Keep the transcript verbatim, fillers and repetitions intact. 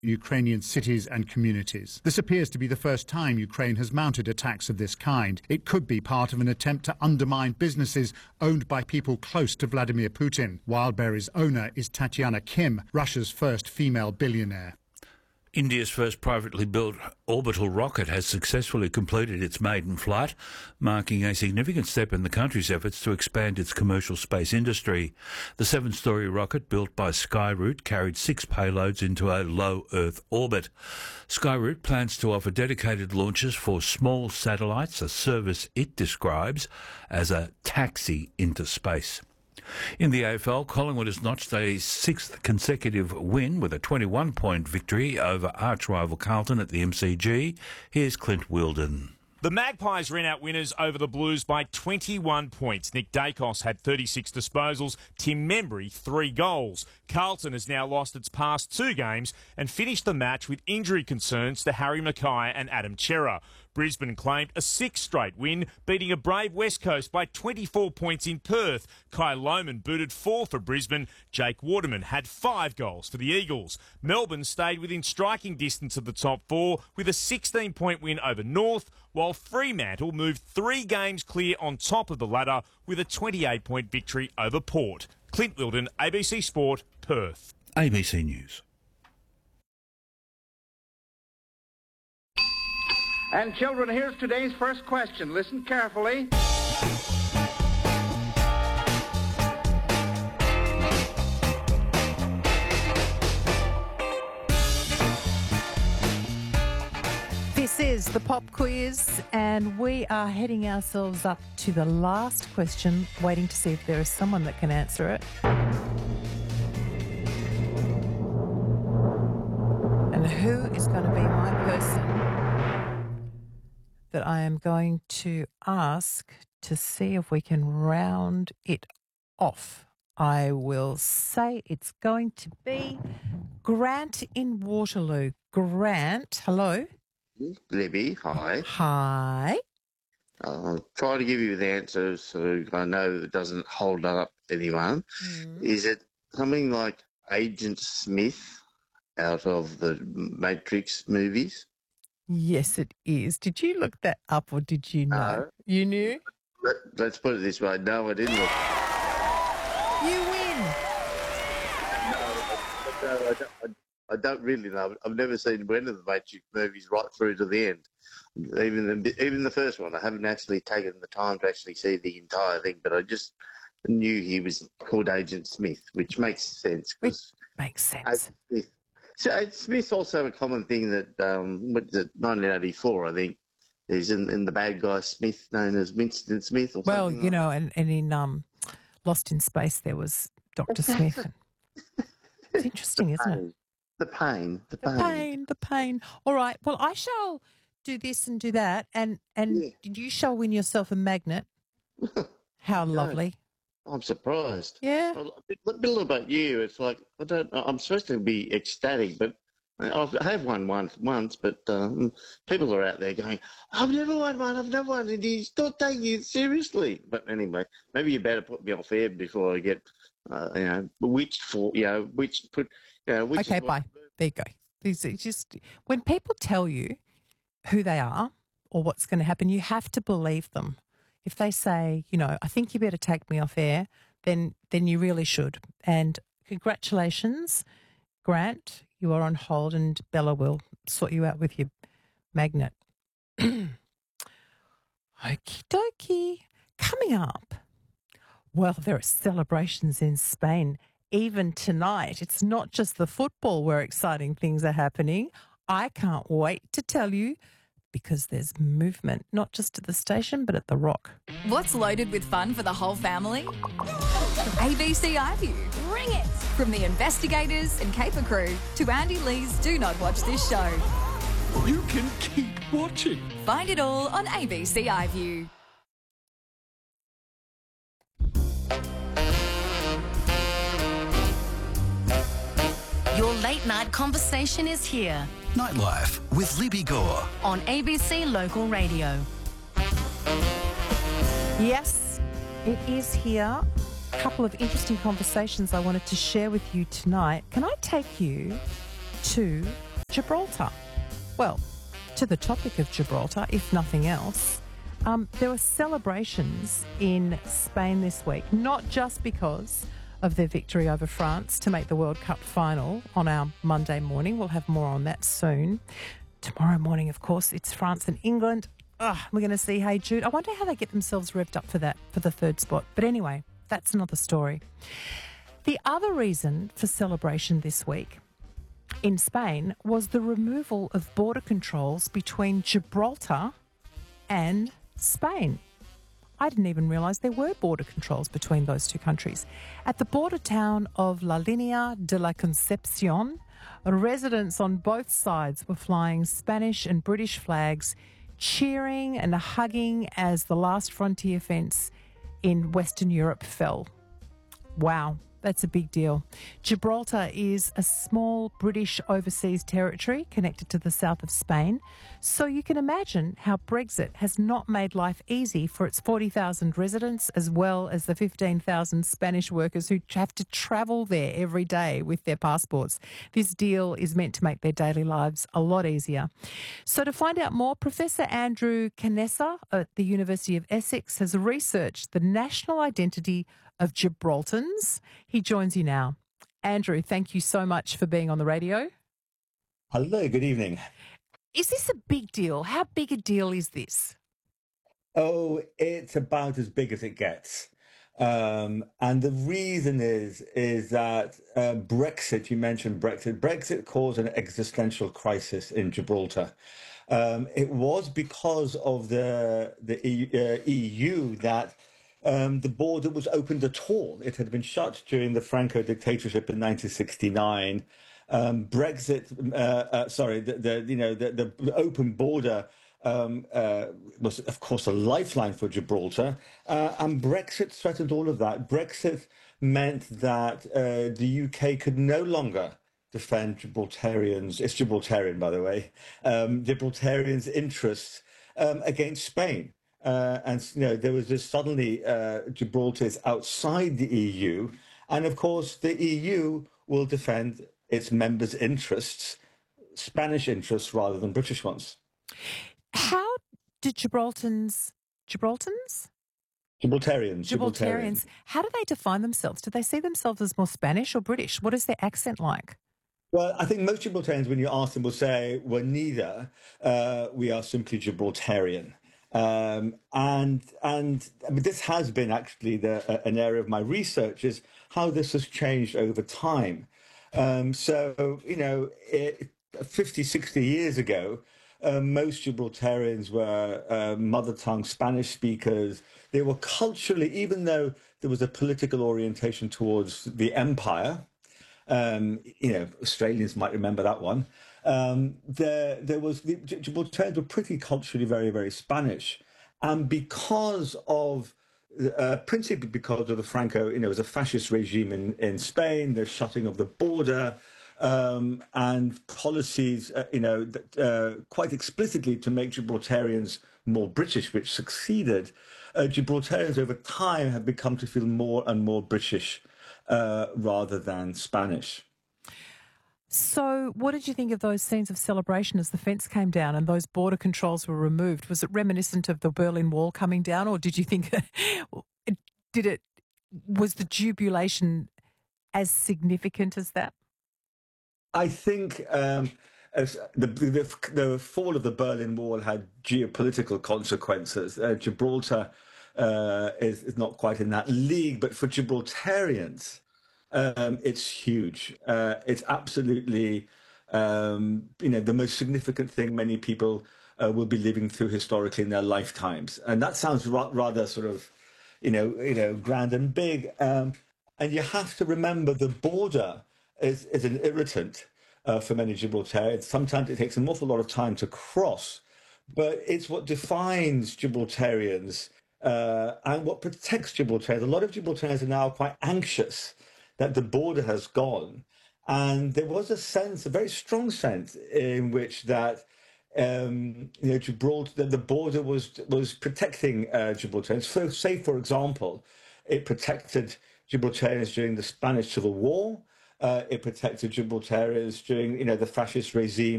Ukrainian cities and communities. This appears to be the first time Ukraine has mounted attacks of this kind. It could be part of an attempt to undermine businesses owned by people close to Vladimir Putin. Wildberry's owner is Tatiana Kim, Russia's first female billionaire. India's first privately built orbital rocket has successfully completed its maiden flight, marking a significant step in the country's efforts to expand its commercial space industry. The seven-storey rocket, built by Skyroot, carried six payloads into a low Earth orbit. Skyroot plans to offer dedicated launches for small satellites, a service it describes as a taxi into space. In the A F L, Collingwood has notched a sixth consecutive win with a twenty-one point victory over arch-rival Carlton at the M C G. Here's Clint Wilden. The Magpies ran out winners over the Blues by twenty-one points. Nick Dacos had thirty-six disposals, Tim Membry three goals. Carlton has now lost its past two games and finished the match with injury concerns to Harry Mackay and Adam Chera. Brisbane claimed a sixth straight win, beating a brave West Coast by twenty-four points in Perth. Kai Lohmann booted four for Brisbane. Jake Waterman had five goals for the Eagles. Melbourne stayed within striking distance of the top four with a sixteen point win over North, while Fremantle moved three games clear on top of the ladder with a twenty-eight point victory over Port. Clint Wilden, A B C Sport, Perth. A B C News. And children, here's today's first question. Listen carefully. This is the pop quiz, and we are heading ourselves up to the last question, waiting to see if there is someone that can answer it. And who is going to be my person that I am going to ask to see if we can round it off? I will say it's going to be Grant in Waterloo. Grant, hello. Libby, hi. Hi. I'll try to give you the answer so I know it doesn't hold up anyone. Mm. Is it something like Agent Smith out of the Matrix movies? Yes, it is. Did you look that up or did you know? No. You knew? Let, let's put it this way. No, I didn't look. You win. No, no I, don't, I, I don't really know. I've never seen one of the Matrix movies right through to the end. Even the, even the first one, I haven't actually taken the time to actually see the entire thing, but I just knew he was called Agent Smith, which makes sense. Which makes sense. Smith. So Smith's also a common thing that, um, what is it, nineteen eighty-four, I think, is in, in the bad guy Smith, known as Winston Smith or well, something. Well, you like know, and, and in um, Lost in Space there was Doctor Smith. It's interesting, isn't it? The pain, the pain. The pain, the pain. All right, well, I shall do this and do that, and, and yeah. you shall win yourself a magnet. How lovely. I'm surprised. Yeah. A little about you. It's like, I don't I'm supposed to be ecstatic, but I've, I have won once, once but um, people are out there going, I've never won one, I've never won, and he's not taking it seriously. But anyway, maybe you better put me off air before I get, uh, you know, bewitched for, you know, which put, you know, which Okay, is what, bye. There you go. These are just, when people tell you who they are or what's going to happen, you have to believe them. If they say, you know, I think you better take me off air, then then you really should. And congratulations, Grant. You are on hold and Bella will sort you out with your magnet. Okie dokie. Coming up, well, there are celebrations in Spain even tonight. It's not just the football where exciting things are happening. I can't wait to tell you, because there's movement, not just at the station, but at the Rock. What's loaded with fun for the whole family? A B C iView. Bring it! From the investigators and Caper Crew to Andy Lee's Do Not Watch This Show. You can keep watching. Find it all on A B C iView. Your late night conversation is here. Nightlife with Libby Gore on A B C Local Radio. Yes, it is here. A couple of interesting conversations I wanted to share with you tonight. Can I take you to Gibraltar. Well, to the topic of Gibraltar, if nothing else, um, there were celebrations in Spain this week, not just because of their victory over France to make the World Cup final on our Monday morning. We'll have more on that soon. Tomorrow morning, of course, it's France and England. Ugh, we're going to see Hey Jude. I wonder how they get themselves revved up for that, for the third spot. But anyway, that's another story. The other reason for celebration this week in Spain was the removal of border controls between Gibraltar and Spain. I didn't even realise there were border controls between those two countries. At the border town of La Línea de la Concepción, residents on both sides were flying Spanish and British flags, cheering and hugging as the last frontier fence in Western Europe fell. Wow. That's a big deal. Gibraltar is a small British overseas territory connected to the south of Spain. So you can imagine how Brexit has not made life easy for its forty thousand residents, as well as the fifteen thousand Spanish workers who have to travel there every day with their passports. This deal is meant to make their daily lives a lot easier. So to find out more, Professor Andrew Canessa at the University of Essex has researched the national identity of Gibraltans. He joins you now. Andrew, thank you so much for being on the radio. Hello, good evening. Is this a big deal? How big a deal is this? Oh, it's about as big as it gets. Um, and the reason is, is that uh, Brexit, you mentioned Brexit, Brexit caused an existential crisis in Gibraltar. Um, it was because of the, the E U, uh, E U that Um, the border was opened at all. It had been shut during the Franco dictatorship in nineteen sixty-nine. Um, Brexit, uh, uh, sorry, the, the you know the, the open border um, uh, was of course a lifeline for Gibraltar, uh, and Brexit threatened all of that. Brexit meant that uh, the U K could no longer defend Gibraltarians. It's Gibraltarian, by the way. Um, Gibraltarians' interests um, against Spain. Uh, and you know there was this suddenly uh, Gibraltar is outside the E U, and of course the E U will defend its members' interests, Spanish interests rather than British ones. How did Gibraltans, Gibraltans, Gibraltarians, Gibraltarians, how do they define themselves? Do they see themselves as more Spanish or British? What is their accent like? Well, I think most Gibraltarians, when you ask them, will say we're neither. Uh, we are simply Gibraltarian. Um, and and I mean, this has been actually the, uh, an area of my research is how this has changed over time. Um, so, you know, it, fifty, sixty years ago, uh, most Gibraltarians were uh, mother tongue Spanish speakers. They were culturally, even though there was a political orientation towards the empire, um, you know, Australians might remember that one. Um, there, there was the Gibraltarians were pretty culturally very, very Spanish, and because of, uh, principally because of the Franco, you know, it was a fascist regime in, in Spain, the shutting of the border, um, and policies, uh, you know, that, uh, quite explicitly to make Gibraltarians more British, which succeeded. Uh, Gibraltarians over time have become to feel more and more British uh, rather than Spanish. So what did you think of those scenes of celebration as the fence came down and those border controls were removed? Was it reminiscent of the Berlin Wall coming down, or did you think, did it, was the jubilation as significant as that? I think um, as the, the, the fall of the Berlin Wall had geopolitical consequences. Uh, Gibraltar uh, is, is not quite in that league, but for Gibraltarians, Um, it's huge. Uh, it's absolutely, um, you know, the most significant thing many people uh, will be living through historically in their lifetimes. And that sounds ra- rather sort of, you know, you know, grand and big. Um, and you have to remember the border is, is an irritant uh, for many Gibraltarians. Sometimes it takes an awful lot of time to cross, but it's what defines Gibraltarians uh, and what protects Gibraltarians. A lot of Gibraltarians are now quite anxious that the border has gone. And there was a sense, a very strong sense, in which that um, you know, Gibraltar, that the border was was protecting uh, Gibraltarians. So, say, for example, it protected Gibraltarians during the Spanish Civil War. Uh, it protected Gibraltarians during, you know, the fascist regime